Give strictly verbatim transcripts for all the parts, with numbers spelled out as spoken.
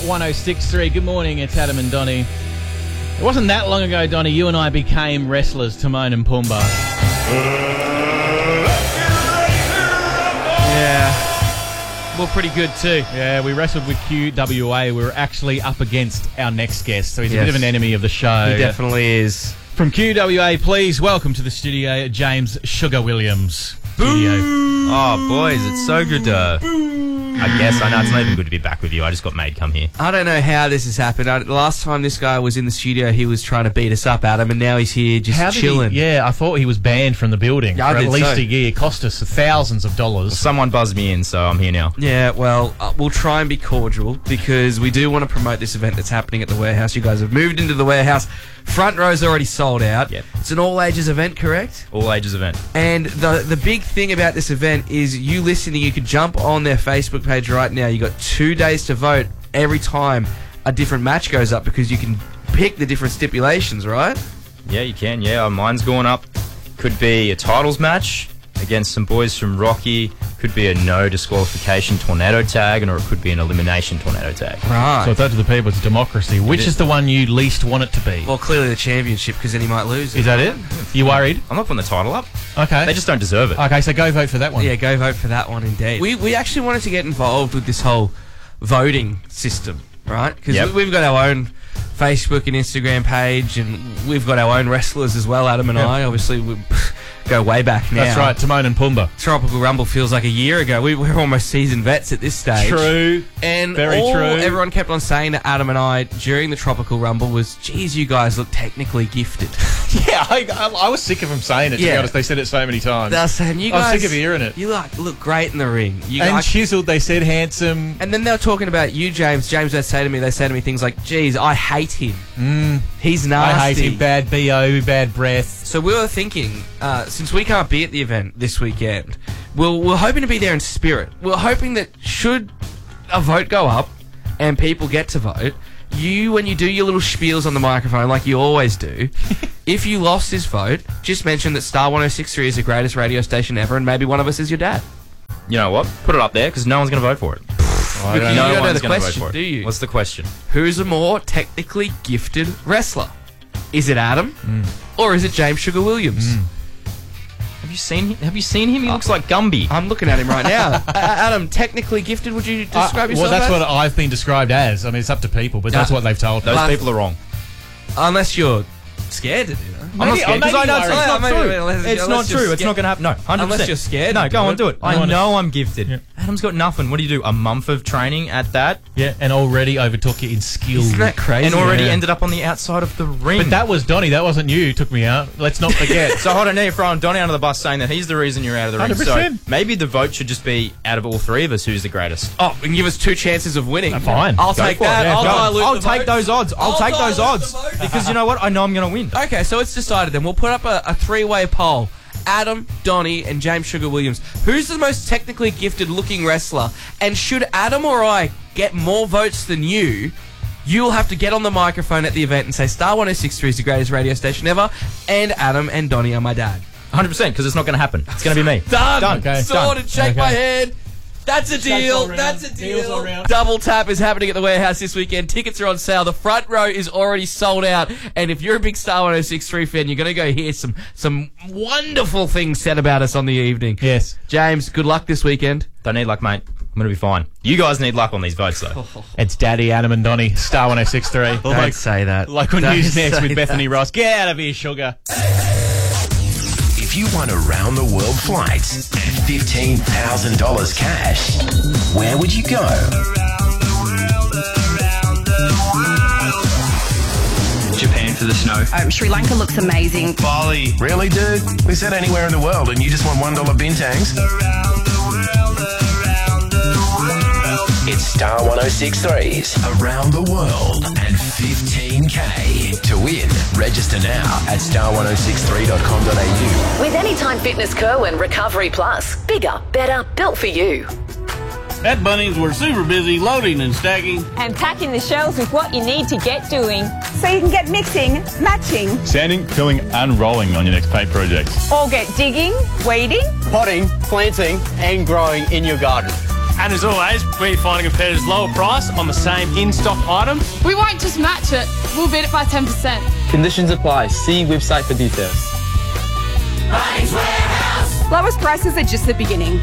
one oh six point three. Good morning, it's Adam and Donnie. It wasn't that long ago, Donnie, you and I became wrestlers, Timon and Pumbaa. Yeah. Well, pretty good too. Yeah, we wrestled with Q W A. We were actually up against our next guest, so he's Yes. a bit of an enemy of the show. He definitely is. From Q W A, please welcome to the studio, James Sugar Williams. Studio. Oh, boys, it's so good to... I guess, I know it's not even good to be back with you. I just got made come here. I don't know how this has happened. I, last time this guy was in the studio, he was trying to beat us up, Adam, and now he's here just How did chilling. He, yeah, I thought he was banned from the building Yeah, I for at did least so. a year. It cost us thousands of dollars. Someone buzzed me in, so I'm here now. Yeah, well, uh, we'll try and be cordial because we do want to promote this event that's happening at the warehouse. You guys have moved into the warehouse. Front row's already sold out. Yep. It's an all-ages event, correct? All ages event. And the the big thing about this event is you listening, you can jump on their Facebook page right now. You got two days to vote every time a different match goes up because you can pick the different stipulations, right? Yeah, you can. Yeah, mine's going up. Could be a titles match against some boys from Rocky. Could be a no disqualification tornado tag, or it could be an elimination tornado tag. Right. So it's up to the people. It's democracy. Which is. is the one you least want it to be? Well, clearly the championship because then he might lose it. Is that it? You worried? I'm not putting the title up. Okay. They just don't deserve it. Okay, so go vote for that one. Yeah, go vote for that one indeed. We we actually wanted to get involved with this whole voting system, right? Because Yep. we've got our own Facebook and Instagram page, and we've got our own wrestlers as well, Adam and Yep. I. Obviously, we go way back now. That's right, Timon and Pumbaa. Tropical Rumble feels like a year ago. We, we're almost seasoned vets at this stage. True. And Very all true. everyone kept on saying to Adam and I during the Tropical Rumble was, geez, you guys look technically gifted. Yeah, I, I, I was sick of them saying it, to Yeah. be honest. They said it so many times. They were saying, you I was guys... sick of hearing it. You look, look great in the ring. You And guys, chiseled, they said handsome. And then they were talking about you, James. James, they say to me, they say to me things like, geez, I hate him. Mm, He's I nasty. hate him. Bad B O, bad breath. So we were thinking, uh, since we can't be at the event this weekend, we're, we're hoping to be there in spirit. We're hoping that should a vote go up and people get to vote, you, when you do your little spiels on the microphone like you always do, if you lost this vote, just mention that Star one oh six point three is the greatest radio station ever and maybe one of us is your dad. You know what? Put it up there, because no one's going to vote for it. I You don't don't know. No know one's the going to vote question, for it. do you? What's the question? Who's a more technically gifted wrestler? Is it Adam Mm. or is it James Sugar Williams? Mm. Have you seen him? Have you seen him? He looks like Gumby. I'm looking at him right now. uh, Adam, technically gifted, would you describe Uh, yourself well, that's as? what I've been described as. I mean, it's up to people, but that's Ah. what they've told me. Those Last- people are wrong. Unless you're scared to do that. I'm not Maybe- scared, because maybe I know you it's are. not Yeah, maybe- true. unless- It's unless not you're true. It's scared. not going to happen. No, one hundred percent. Unless you're scared No, to go do on, it. do it. I Honest. know I'm gifted. Yeah. Adam's got nothing. What do you do? A month of training at that? Yeah, and already overtook you in skill. Isn't that crazy? And already Yeah. ended up on the outside of the ring. But that was Donnie. That wasn't you who took me out. Let's not forget. So hold on, now you're throwing Donnie under the bus saying that he's the reason you're out of the ring. one hundred percent. So maybe the vote should just be out of all three of us who's the greatest. Oh, and give us two chances of winning. Uh, fine. I'll Go take for it. that. Yeah, I'll go. dilute I'll the take vote. those odds. I'll, I'll take those dilute odds. the vote. Because you know what? I know I'm going to win. Okay, so it's decided then. We'll put up a, a three-way poll. Adam, Donnie, and James Sugar Williams. Who's the most technically gifted-looking wrestler? And should Adam or I get more votes than you, you'll have to get on the microphone at the event and say Star one oh six point three is the greatest radio station ever, and Adam and Donnie are my dad. one hundred percent, because it's not going to happen. It's going to be me. Done. Done. Okay. Sorted. Done. Shake Okay. my head. That's a deal. all round. That's a Deals all deal. round. Double tap is happening at the warehouse this weekend. Tickets are on sale. The front row is already sold out. And if you're a big Star one oh six point three fan, you're going to go hear some some wonderful things said about us on the evening. Yes. James, good luck this weekend. Don't need luck, mate. I'm going to be fine. You guys need luck on these votes, though. It's Daddy, Adam, and Donnie. Star one oh six point three. Don't say that. Like on Don't News Next say with that. Bethany Ross. Get out of here, sugar. If you won around the world flights and fifteen thousand dollars cash, where would you go? Japan for the snow. Um, Sri Lanka looks amazing. Bali. Really, dude? We said anywhere in the world and you just want one dollar bintangs? It's Star one oh six point three's Around the World and fifteen K. To win, register now at star one oh six three dot com dot a u. With Anytime Fitness Co and Recovery Plus. Bigger, better, built for you. At Bunnings, we're super busy loading and stacking. And packing the shelves with what you need to get doing. So you can get mixing, matching, sanding, filling and rolling on your next paint project. or get digging, weeding, potting, planting and growing in your garden. And as always, we're finding competitors' lower price on the same in-stock item. We won't just match it, we'll beat it by ten percent. Conditions apply. See website for details. Bunnings Warehouse. Lowest prices are just the beginning.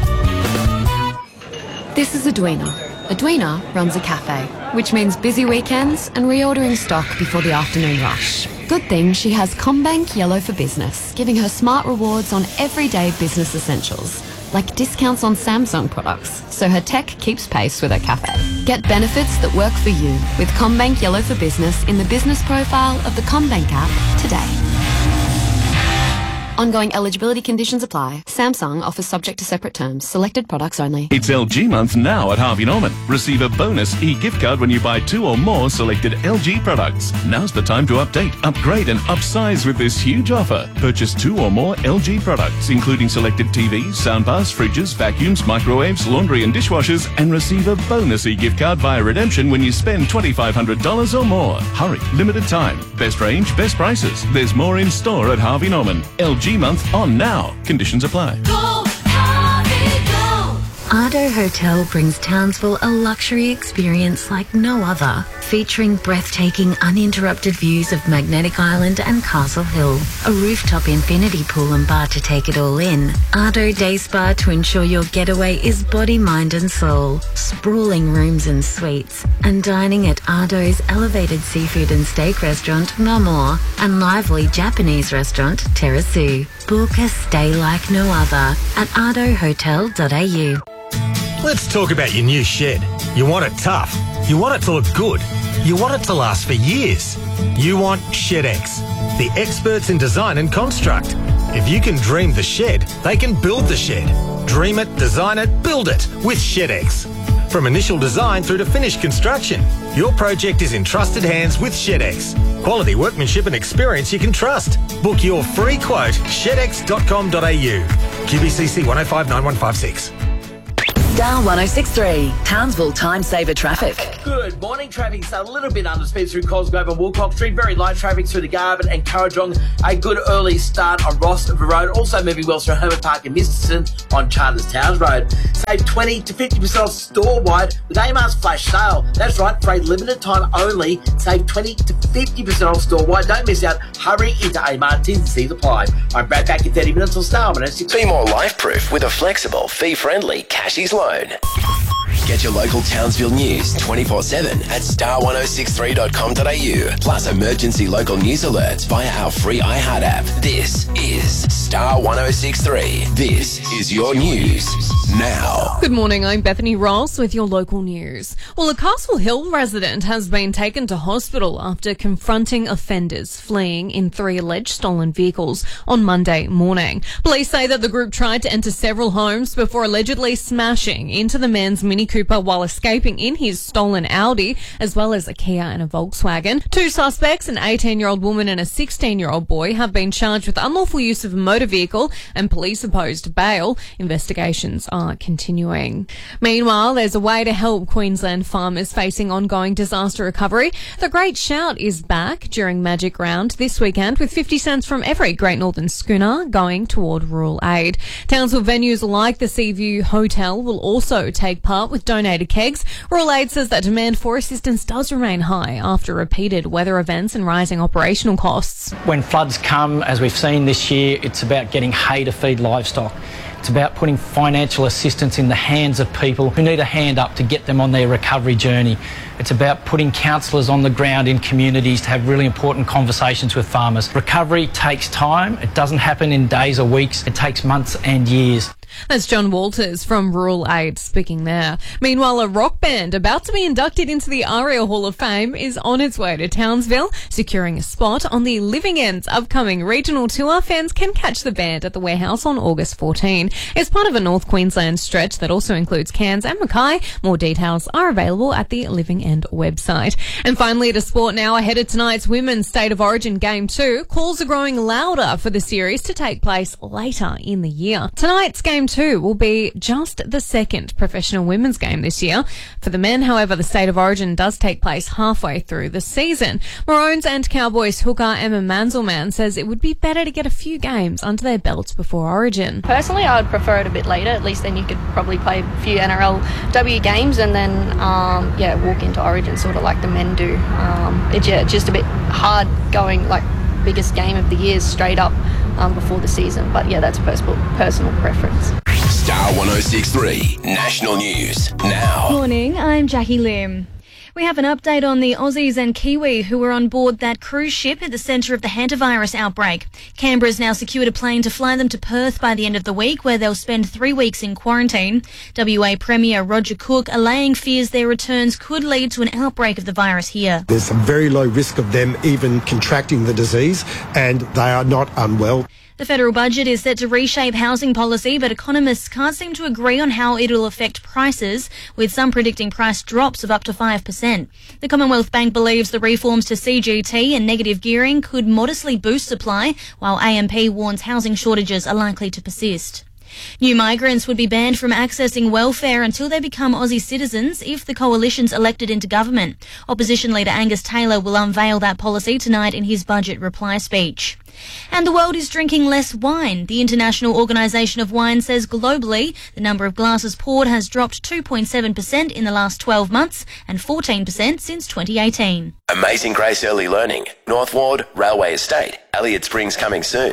This is Edwina. Edwina runs a cafe, which means busy weekends and reordering stock before the afternoon rush. Good thing she has CommBank Yellow for Business, giving her smart rewards on everyday business essentials, like discounts on Samsung products, so her tech keeps pace with her cafe. Get benefits that work for you with CommBank Yellow for Business in the business profile of the CommBank app today. Ongoing eligibility conditions apply. Samsung offers subject to separate terms. Selected products only. It's L G month now at Harvey Norman. Receive a bonus e-gift card when you buy two or more selected L G products. Now's the time to update, upgrade and upsize with this huge offer. Purchase two or more L G products, including selected T Vs, soundbars, fridges, vacuums, microwaves, laundry and dishwashers, and receive a bonus e-gift card via redemption when you spend twenty-five hundred dollars or more. Hurry, limited time. Best range, best prices. There's more in store at Harvey Norman. L G month on now. Conditions apply. Go, Harvey, go! Ardo Hotel brings Townsville a luxury experience like no other, featuring breathtaking uninterrupted views of Magnetic Island and Castle Hill, a rooftop infinity pool and bar to take it all in, Ardo Day Spa to ensure your getaway is body, mind and soul, sprawling rooms and suites, and dining at Ardo's elevated seafood and steak restaurant Namor and lively Japanese restaurant Terrasu. Book a stay like no other at ardo hotel dot a u. Let's talk about your new shed. You want it tough. You want it to look good. You want it to last for years. You want ShedX, the experts in design and construct. If you can dream the shed, they can build the shed. Dream it, design it, build it with ShedX. From initial design through to finished construction, your project is in trusted hands with ShedX. Quality workmanship and experience you can trust. Book your free quote, shed x dot com dot a u. Q B C C one oh five nine one five six. Star one oh six three, Townsville Time Saver Traffic. Good morning. Traffic's a little bit under speed through Cosgrove and Woolcock Street. Very light traffic through the Garvin and Currajong. A good early start on Ross Road. Also moving well through Herbert Park and Misterton on Charters Towns Road. Save twenty to fifty percent off store-wide with A M R's flash sale. That's right, for a limited time only. Save twenty to fifty percent off store-wide. Don't miss out. Hurry into A M R. T's and C's apply. I'm Brad back in thirty minutes on Star one oh six. Be more life-proof with a flexible, fee-friendly Cashies loan. Get your local Townsville news twenty-four seven at star one oh six three dot com dot a u. Plus emergency local news alerts via our free iHeart app. This is Star one oh six three. This is your news now. Good morning, I'm Bethany Ross with your local news. Well, a Castle Hill resident has been taken to hospital after confronting offenders fleeing in three alleged stolen vehicles on Monday morning. Police say that the group tried to enter several homes before allegedly smashing into the man's Mini Cooper while escaping in his stolen Audi, as well as a Kia and a Volkswagen. Two suspects, an eighteen-year-old woman and a sixteen-year-old boy, have been charged with unlawful use of a motor vehicle, and police opposed bail. Investigations are continuing. Meanwhile, there's a way to help Queensland farmers facing ongoing disaster recovery. The Great Shout is back during Magic Round this weekend, with fifty cents from every Great Northern schooner going toward rural aid. Townsville venues like the Seaview Hotel will also take part with donated kegs. Rural Aid says that demand for assistance does remain high after repeated weather events and rising operational costs. When floods come, as we've seen this year, it's about getting hay to feed livestock. It's about putting financial assistance in the hands of people who need a hand up to get them on their recovery journey. It's about putting counsellors on the ground in communities to have really important conversations with farmers. Recovery takes time. It doesn't happen in days or weeks. It takes months and years. That's John Walters from Rural Aid speaking there. Meanwhile, a rock band about to be inducted into the ARIA Hall of Fame is on its way to Townsville, securing a spot on the Living End's upcoming regional tour. Fans can catch the band at the Warehouse on August fourteenth. It's part of a North Queensland stretch that also includes Cairns and Mackay. More details are available at the Living End website. And finally, to sport now, ahead of tonight's Women's State of Origin Game two, calls are growing louder for the series to take place later in the year. Tonight's game Game two will be just the second professional women's game this year. For the men, however, the State of Origin does take place halfway through the season. Maroons and Cowboys hooker Emma Manzelmann says it would be better to get a few games under their belts before Origin. Personally, I would prefer it a bit later. At least then you could probably play a few N R L W games and then, um, yeah, walk into Origin sort of like the men do. Um, it's yeah, just a bit hard going like biggest game of the year straight up um, before the season. But yeah, that's personal personal preference. Star one oh six three National News now. Morning, I'm Jackie Lim. We have an update on the Aussies and Kiwi who were on board that cruise ship at the centre of the hantavirus outbreak. Canberra's now secured a plane to fly them to Perth by the end of the week, where they'll spend three weeks in quarantine. W A Premier Roger Cook allaying fears their returns could lead to an outbreak of the virus here. There's some very low risk of them even contracting the disease, and they are not unwell. The federal budget is set to reshape housing policy, but economists can't seem to agree on how it'll affect prices, with some predicting price drops of up to five percent. The Commonwealth Bank believes the reforms to C G T and negative gearing could modestly boost supply, while A M P warns housing shortages are likely to persist. New migrants would be banned from accessing welfare until they become Aussie citizens if the coalition's elected into government. Opposition leader Angus Taylor will unveil that policy tonight in his budget reply speech. And the world is drinking less wine. The International Organisation of Wine says globally the number of glasses poured has dropped two point seven percent in the last twelve months and fourteen percent since twenty eighteen. Amazing Grace Early Learning, North Ward, Railway Estate, Elliott Springs coming soon.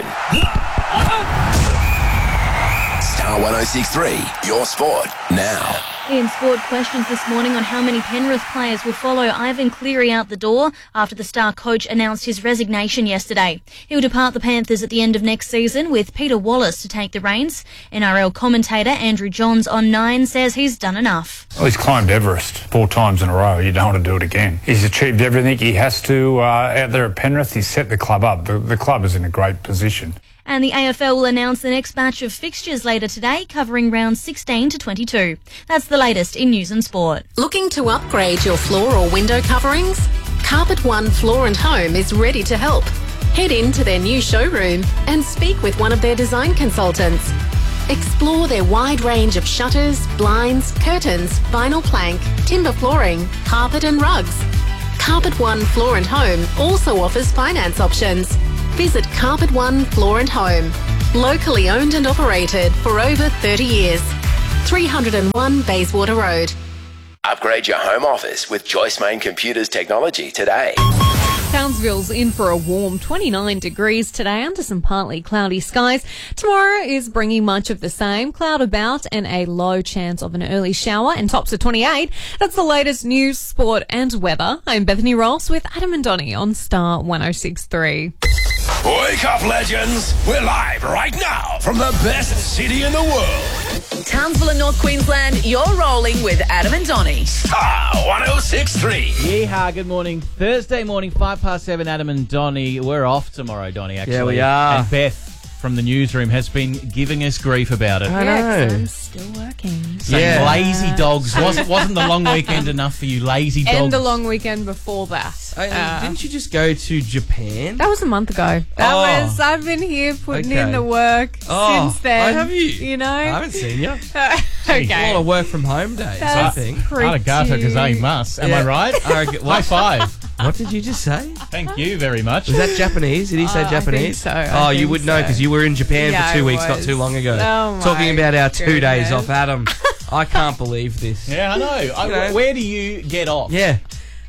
Star one oh six three, your sport now. In sport, questions this morning on how many Penrith players will follow Ivan Cleary out the door after the star coach announced his resignation yesterday. He'll depart the Panthers at the end of next season with Peter Wallace to take the reins. N R L commentator Andrew Johns on Nine says he's done enough. Well, he's climbed Everest four times in a row. You don't want to do it again. He's achieved everything he has to uh, out there at Penrith. He's set the club up. The, the club is in a great position. And the A F L will announce the next batch of fixtures later today, covering rounds sixteen to twenty-two. That's the latest in news and sport. Looking to upgrade your floor or window coverings? Carpet One Floor and Home is ready to help. Head into their new showroom and speak with one of their design consultants. Explore their wide range of shutters, blinds, curtains, vinyl plank, timber flooring, carpet and rugs. Carpet One Floor and Home also offers finance options. Visit Carpet One Floor and Home. Locally owned and operated for over thirty years. three oh one Bayswater Road. Upgrade your home office with Joyce Main Computers Technology today. Townsville's in for a warm twenty-nine degrees today under some partly cloudy skies. Tomorrow is bringing much of the same. Cloud about and a low chance of an early shower and tops of twenty-eight. That's the latest news, sport and weather. I'm Bethany Ross with Adam and Donnie on Star one oh six three. Wake up, legends! We're live right now from the best city in the world. Townsville and North Queensland, you're rolling with Adam and Donnie. Star one oh six three. Yeehaw, good morning. Thursday morning, five past seven, Adam and Donnie. We're off tomorrow, Donnie, actually. Yeah, we are. And Beth from the newsroom has been giving us grief about it. I know. Yes, I'm still working. Saying Yeah. lazy dogs. Wasn't, wasn't the long weekend enough for you, lazy dogs? And the long weekend before that. Uh, Uh, didn't you just go to Japan? That was a month ago. That Oh. was, I've been here putting Okay. in the work Oh, since then. oh, have you? You know? I haven't seen you. Okay. A lot of work from home days, I That's think. Arigato gozaimasu. Am Yeah. I right? Ariga- High five. What did you just say? Thank you very much. Was that Japanese? Did he say Uh, I Japanese? think so. I Oh, you think would know so. because you were in Japan Yeah, for two I weeks not was. too long ago. Oh, Talking my about our two days goodness. off, Adam. I can't believe this. Yeah, I know. I, You know. Where do you get off? Yeah.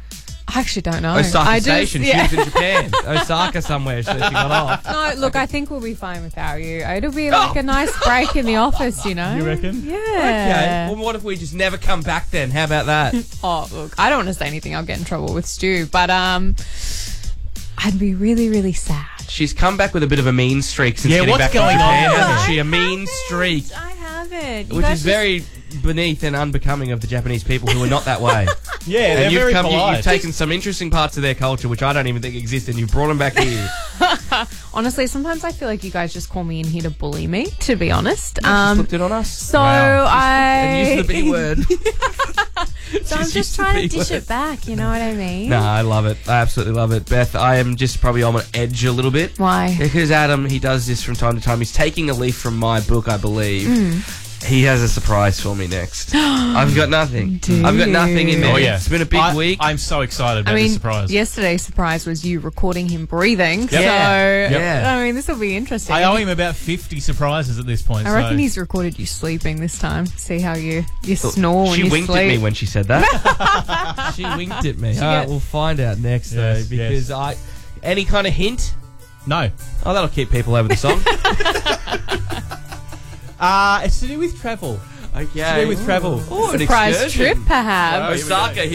I actually don't know. Osaka I just- Station. yeah. She was in Japan. Osaka somewhere, so she got off. No, look, I think we'll be fine without you. It'll be like a nice break in the office, you know? You reckon? Yeah. Okay. Well, what if we just never come back then? How about that? Oh, look, I don't want to say anything. I'll get in trouble with Stu, but um, I'd be really, really sad. She's come back with a bit of a mean streak since Yeah, getting what's back going from Japan, on? hasn't she? I A mean haven't. streak. I haven't. You Which guys is very beneath and unbecoming of the Japanese people who are not that way. Yeah, and they're you've very you, polite. you've taken some interesting parts of their culture, which I don't even think exist, and you've brought them back here. Honestly, sometimes I feel like you guys just call me in here to bully me, to be honest. You Um, just looked it on us. So Wow. I... And used the B word. So I'm Just just used the trying to B dish word. it back, you know what I mean? No, I love it. I absolutely love it. Beth, I am just probably on an edge a little bit. Why? Because Adam, he does this from time to time. He's taking a leaf from my book, I believe. Mm. He has a surprise for me next. I've got nothing. I've got nothing in there. Oh, yeah. It's been a big I, week. I'm so excited about I mean, this surprise. yesterday's surprise was you recording him breathing. Yep. So, Yeah. Yep. I mean, this will be interesting. I owe him about fifty surprises at this point. I reckon so. he's recorded you sleeping this time. See how you, you snore when She you winked sleep. at me when she said that. She winked at me. She All right, get- we'll find out next, Yes, though, because yes. I... Any kind of hint? No. Oh, that'll keep people over the song. Uh, it's to do with travel. Okay. It's to do with travel. Oh, an Surprise excursion. trip, perhaps. Osaka, here